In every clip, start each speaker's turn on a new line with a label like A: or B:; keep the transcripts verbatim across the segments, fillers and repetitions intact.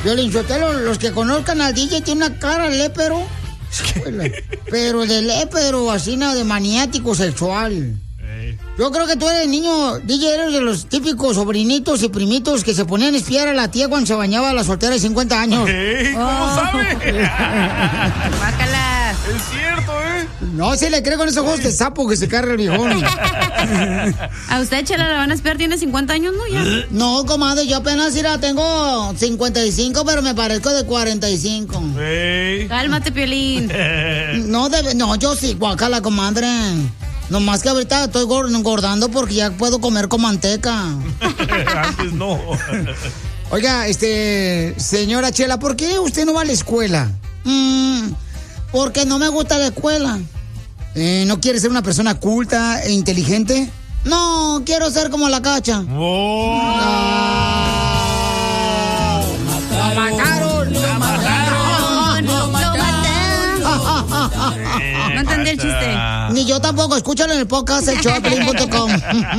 A: Piolín Sotelo, los que conozcan al D J tiene una cara de lépero. Pero de lépero, así, nada, de maniático sexual. Yo creo que tú eres niño, D J, eres de los típicos sobrinitos y primitos que se ponían a espiar a la tía cuando se bañaba a la soltera de cincuenta años.
B: ¿Qué? ¿Cómo oh. sabe?
C: Bácala.
B: Es cierto, ¿eh?
A: No se le cree con esos ojos de sapo que se carga el viejón.
C: A usted, Chela, la van a espiar, tiene cincuenta años, ¿no? Ya.
A: No, comadre, yo apenas irá, tengo cincuenta y cinco, pero me parezco de cuarenta y cinco.
B: Hey.
C: Cálmate, Piolín.
A: No, debe, no, yo sí, guacala, comadre. Nomás que ahorita estoy engordando porque ya puedo comer con manteca.
B: Antes no.
A: Oiga, este, señora Chela, ¿por qué usted no va a la escuela? Mm, porque no me gusta la escuela. Eh, ¿No quiere ser una persona culta e inteligente? No, quiero ser como la Cacha.
B: Oh.
A: No. ¡Lo mataron! ¡Lo mataron! ¡Lo mataron!
C: No entendí el chiste.
A: Ni yo tampoco, escúchalo en el podcast, el show de Piolín punto com.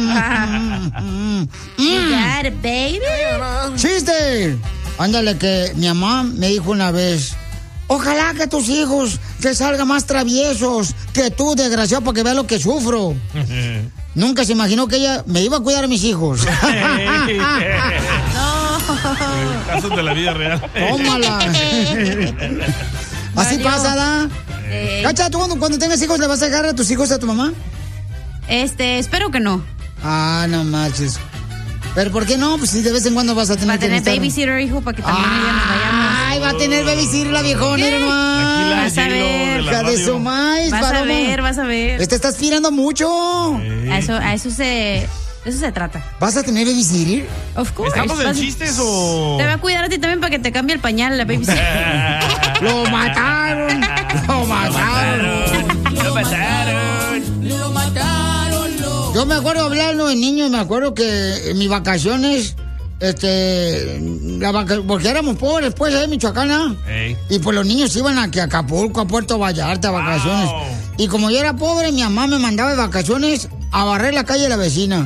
C: You got it, baby.
A: ¡Chiste! Ándale, que mi mamá me dijo una vez: ojalá que tus hijos te salgan más traviesos que tú, desgraciado, para que veas lo que sufro. Nunca se imaginó que ella me iba a cuidar a mis hijos.
C: No.
B: Casos de la vida real.
A: Tómala. Así
C: Valió.
A: pasa, ¿da?
C: Eh.
A: Cacha, ¿tú cuando, cuando tengas hijos le vas a dejar a tus hijos a tu mamá?
C: Este, espero que no.
A: Ah, no manches. ¿Pero por qué no? Pues si de vez en cuando vas a tener
C: Va a
A: que
C: tener
A: estar...
C: babysitter, hijo, para que también
A: ah,
C: ella nos vayamos.
A: Ay, va a tener babysitter la viejona, hermano.
C: Vas a ver.
A: Hija de su maíz,
C: Vas a ver, vas a ver.
A: Te está aspirando mucho.
C: A eso, a eso se... Eso se trata.
A: ¿Vas a tener babysitter?
C: Of course.
B: ¿Estamos en
C: Vas-
B: chistes o...?
C: Te va a cuidar a ti también para que te cambie el pañal, la babysitter.
A: ¡Lo mataron! ¡Lo mataron!
B: ¡Lo mataron!
A: Yo me acuerdo hablando de niño, me acuerdo que en mis vacaciones, este, la vaca- porque éramos pobres, pues, ahí en Michoacán,
B: Hey.
A: y pues los niños iban a, que a Acapulco, a Puerto Vallarta, a vacaciones.
B: Wow.
A: Y como yo era pobre, mi mamá me mandaba de vacaciones a barrer la calle de la vecina.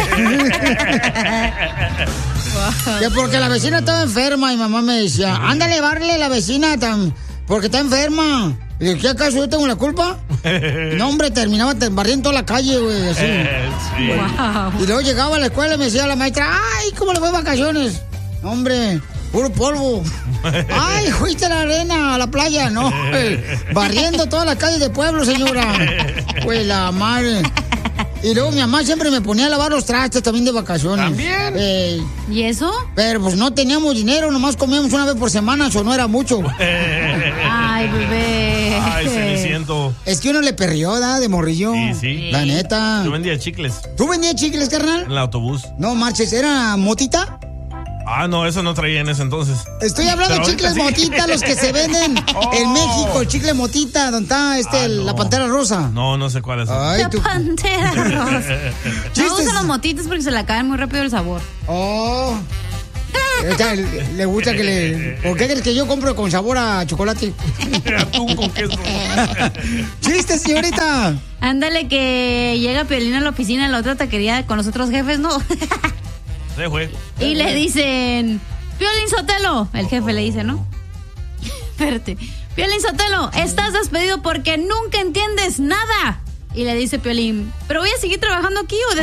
A: Que porque la vecina estaba enferma y mamá me decía, ándale, bárrele a la vecina tan, porque está enferma. Y dije, ¿qué acaso yo tengo la culpa? No, hombre, terminaba te- barriendo toda la calle, güey, así.
B: Sí.
C: Wow.
A: Y luego llegaba a la escuela y me decía la maestra, ay, ¿cómo le fue de vacaciones? Hombre, puro polvo. Ay, fuiste a la arena, a la playa, no. Barriendo toda la calle de pueblo, señora. Pues la madre. Y luego mi mamá siempre me ponía a lavar los trastes también de vacaciones.
B: ¿También?
A: Eh,
C: ¿Y eso?
A: pero pues no teníamos dinero, nomás comíamos una vez por semana, eso no era mucho.
C: Ay, bebé.
B: Ay, Ceniciento.
A: Es que uno le perrió, ¿da? De morrillo.
B: Sí, sí.
A: La neta.
B: Yo vendía chicles
A: ¿Tú vendías chicles, carnal?
B: en el autobús.
A: No marches, ¿era motita?
B: Ah, no, eso no traía en ese entonces.
A: Estoy hablando de
B: Pero
A: chicles
B: ahorita sí.
A: motita, los que se venden
B: Oh.
A: en México, el chicle motita, donde está este,
B: Ah,
A: el-
B: no.
A: la pantera rosa.
B: No, no sé cuál es.
A: Ay,
C: La
A: tú.
C: pantera rosa. No
A: Chistes.
C: usan los motitos porque se le acaban muy rápido el sabor.
A: Oh. Esta, le, le gusta que le. ¿Por qué crees que yo compro con sabor a chocolate?
B: Atún con queso.
A: ¡Chistes, señorita!
C: Ándale que llega Piolín a la oficina en la otra taquería con los otros jefes, ¿no?
B: Se fue.
C: Y le dicen, Piolín Sotelo. El jefe le dice, ¿no? Espérate. Piolín Sotelo, estás despedido porque nunca entiendes nada. Y le dice Piolín, pero voy a seguir trabajando aquí o